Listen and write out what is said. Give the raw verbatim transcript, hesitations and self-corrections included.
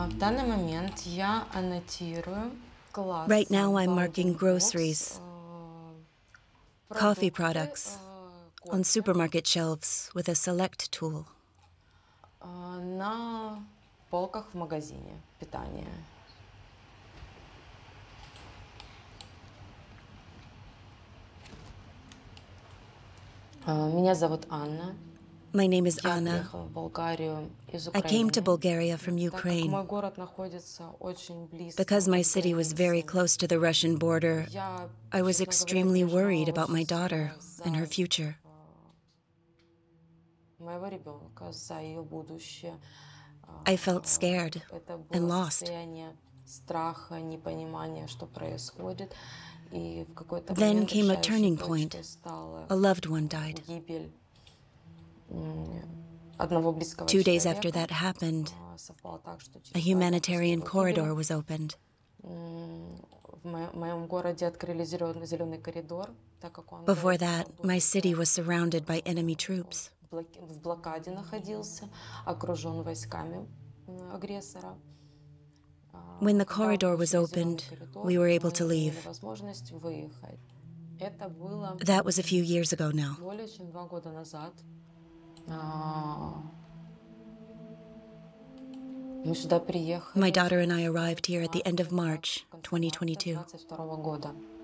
В данный момент я аннотирую класс Right now I'm marking Bounding Box, groceries, э, coffee продукты, products, э, on кофе supermarket shelves with a select tool. э, на полках в магазине питания. Э, Меня зовут Анна. My name is Я Anna. приехала в Болгарию из I came to Украины, Bulgaria from так как Ukraine. мой город находится очень близко Because my от city was very границы. close to the Russian border, Я, I was честно говоря, extremely worried переживала about my очень daughter сильно and her за future. э, моего ребенка, за ее будущее. I felt А, scared Это and было lost. состояние страха, непонимания, что происходит. И в какой-то Then момент came a решающей turning point. точкой стала A loved one died. гибель м, одного близкого Two days after человека. that happened, А, Совпало так, что a через два дня после humanitarian его corridor гибели was opened. м, в мо- в моем городе открыли зеленый, зеленый коридор, так как он до Before этого that, был my уже city was surrounded by enemy э, troops. в блоки- в блокаде находился, окружен войсками м, агрессора. А, When the Когда corridor was получили зеленый opened, коридор, we were able мы to имели leave. возможность выехать. Это было That was a few years ago now. более чем два года назад. А, Мы сюда My приехали daughter and I в arrived here at the end of марте, March в конце марта twenty twenty-two. двадцать второго года.